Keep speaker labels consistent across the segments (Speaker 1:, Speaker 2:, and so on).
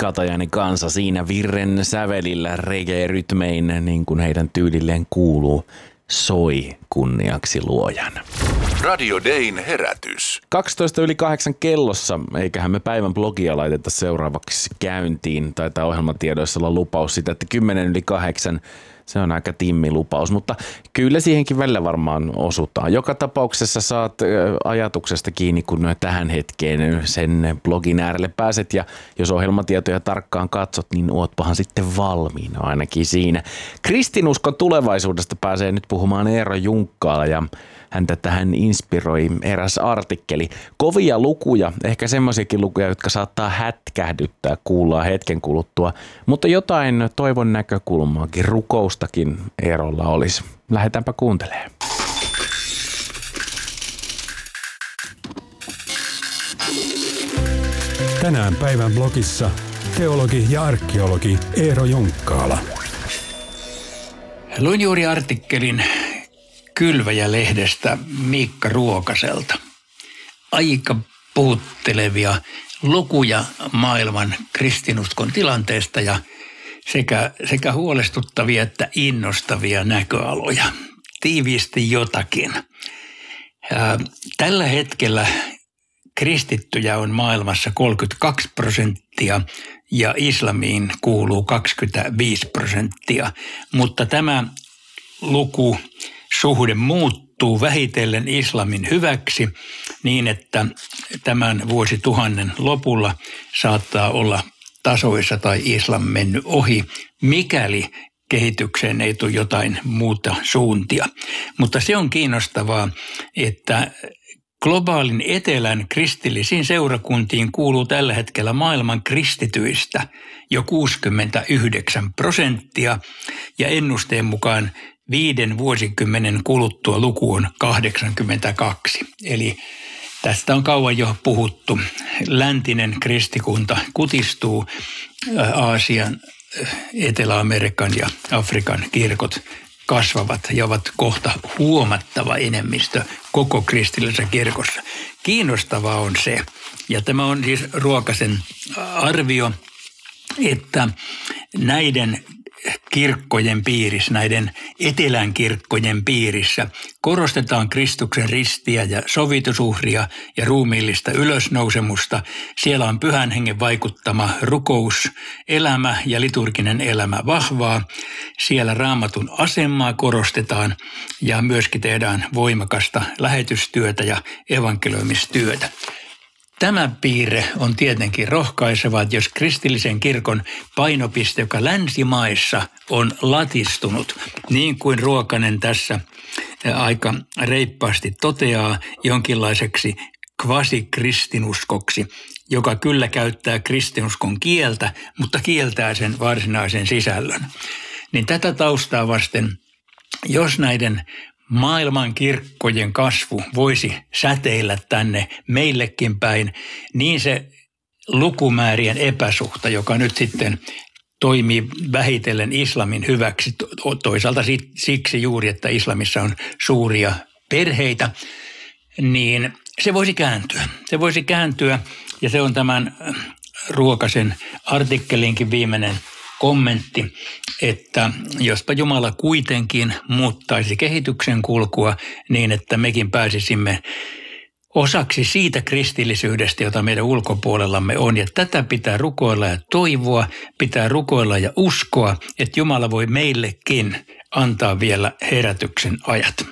Speaker 1: Katajainen kanssa siinä virren sävelillä reggae-rytmein, niin kuin heidän tyylilleen kuuluu, soi kunniaksi luojan.
Speaker 2: Radio Dayn herätys.
Speaker 1: 8:12 kellossa, eiköhän me päivän blogia laiteta seuraavaksi käyntiin. Taitaa ohjelmatiedoissa olla lupaus sitä, että 8:10, se on aika timmilupaus, mutta kyllä siihenkin välillä varmaan osutaan. Joka tapauksessa saat ajatuksesta kiinni, kun tähän hetkeen sen blogin äärelle pääset, ja jos ohjelmatietoja tarkkaan katsot, niin ootpahan sitten valmiina ainakin siinä. Kristinuskon tulevaisuudesta pääsee nyt puhumaan Eero Junkkaala, ja häntä tähän inspiroi eräs artikkeli. Kovia lukuja, ehkä semmoisiakin lukuja, jotka saattaa hätkähdyttää, kuullaan hetken kuluttua, mutta jotain toivon näkökulmaakin, rukoustakin Eerolla olisi. Lähdetäänpä kuuntelemaan.
Speaker 3: Tänään päivän blogissa teologi ja arkeologi Eero Junkkaala.
Speaker 4: Luin juuri artikkelin Kylväjä-lehdestä Miikka Ruokaselta. Aika puhuttelevia lukuja maailman kristinuskon tilanteesta ja sekä huolestuttavia että innostavia näköaloja. Tiiviisti jotakin. Tällä hetkellä kristittyjä on maailmassa 32% ja islamiin kuuluu 25%, mutta tämä lukusuhde muuttuu vähitellen islamin hyväksi niin, että tämän vuosituhannen lopulla saattaa olla tasoissa tai islam mennyt ohi, mikäli kehitykseen ei tule jotain muuta suuntia. Mutta se on kiinnostavaa, että globaalin etelän kristillisiin seurakuntiin kuuluu tällä hetkellä maailman kristityistä jo 69% ja ennusteen mukaan 5 vuosikymmenen kuluttua luku on 82. Eli tästä on kauan jo puhuttu. Läntinen kristikunta kutistuu, Aasian, Etelä-Amerikan ja Afrikan kirkot kasvavat ja ovat kohta huomattava enemmistö koko kristillisessä kirkossa. Kiinnostavaa on se, ja tämä on siis Ruokasen arvio, että näiden kirkkojen piirissä, näiden etelän kirkkojen piirissä korostetaan Kristuksen ristiä ja sovitusuhria ja ruumiillista ylösnousemusta. Siellä on Pyhän Hengen vaikuttama rukouselämä ja liturginen elämä vahvaa. Siellä Raamatun asemaa korostetaan ja myöskin tehdään voimakasta lähetystyötä ja evankelioimistyötä. Tämä piirre on tietenkin rohkaiseva, että jos kristillisen kirkon painopiste, joka länsimaissa on latistunut, niin kuin Ruokanen tässä aika reippaasti toteaa, jonkinlaiseksi kvasikristinuskoksi, joka kyllä käyttää kristinuskon kieltä, mutta kieltää sen varsinaisen sisällön. Niin tätä taustaa vasten, jos näiden maailman kirkkojen kasvu voisi säteillä tänne meillekin päin, niin se lukumäärien epäsuhta, joka nyt sitten toimii vähitellen islamin hyväksi, toisaalta siksi juuri, että islamissa on suuria perheitä, niin se voisi kääntyä. Se voisi kääntyä, ja se on tämän Ruokasen artikkelinkin viimeinen kommentti, että jospa Jumala kuitenkin muuttaisi kehityksen kulkua niin, että mekin pääsisimme osaksi siitä kristillisyydestä, jota meidän ulkopuolellamme on. Ja tätä pitää rukoilla ja toivoa, pitää rukoilla ja uskoa, että Jumala voi meillekin antaa vielä herätyksen ajat.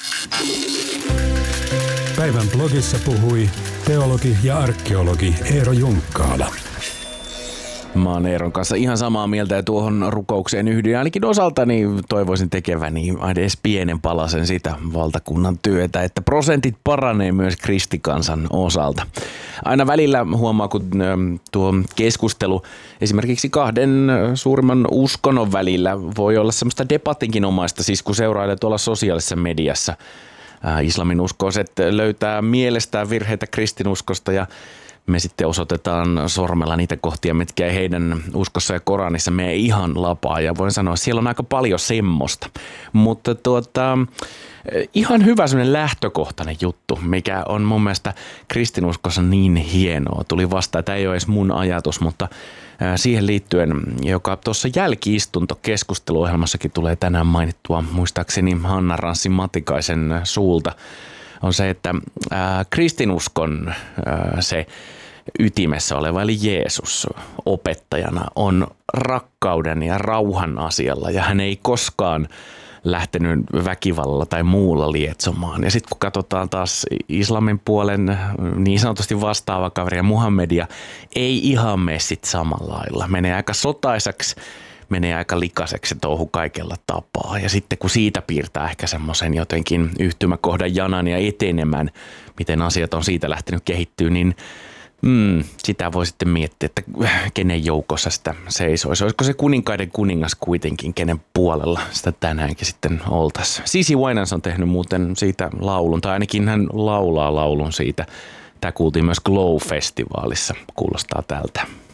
Speaker 3: Päivän blogissa puhui teologi ja arkeologi Eero Junkkaala.
Speaker 1: Mä oon Eeron kanssa ihan samaa mieltä, ja tuohon rukoukseen yhdyn. Ainakin osaltani toivoisin tekeväni edes pienen palasen sitä valtakunnan työtä, että prosentit paranee myös kristikansan osalta. Aina välillä huomaa, kun tuo keskustelu esimerkiksi kahden suurimman uskonnon välillä voi olla semmoista debatinkin omaista, siis kun seurailee tuolla sosiaalisessa mediassa. Islamin uskoiset löytää mielestään virheitä kristinuskosta ja me sitten osoitetaan sormella niitä kohtia, mitkä ei heidän uskossa ja Koranissa mene ihan lapaa. Ja voin sanoa, että siellä on aika paljon semmoista. Mutta ihan hyvä semmoinen lähtökohtainen juttu, mikä on mun mielestä kristinuskossa niin hienoa. Tuli vastaan, tämä ei ole edes mun ajatus, mutta siihen liittyen, joka tuossa jälki-istuntokeskusteluohjelmassakin tulee tänään mainittua, muistaakseni Hanna Ranssin Matikaisen suulta, on se, että kristinuskon se ytimessä oleva, eli Jeesus opettajana on rakkauden ja rauhan asialla, ja hän ei koskaan lähtenyt väkivallalla tai muulla lietsomaan. Ja sitten kun katsotaan taas islamin puolen niin sanotusti vastaava kaveri ja Muhammedia, ei ihan mene sit samalla lailla. Menee aika sotaisaksi, menee aika likaiseksi touhu kaikella tapaa. Ja sitten kun siitä piirtää ehkä semmoisen jotenkin yhtymäkohdan janan ja etenemään, miten asiat on siitä lähtenyt kehittyä, niin sitä voi sitten miettiä, että kenen joukossa sitä seisoisi. Olisiko se kuninkaiden kuningas kuitenkin, kenen puolella sitä tänäänkin sitten oltaisiin. CeCe Winans on tehnyt muuten siitä laulun, tai ainakin hän laulaa laulun siitä. Tämä kuultiin myös Glow-festivaalissa, kuulostaa tältä.